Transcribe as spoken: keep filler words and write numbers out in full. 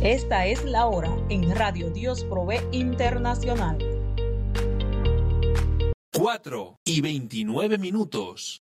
Esta es la hora en Radio Dios Provee Internacional. cuatro y veintinueve minutos.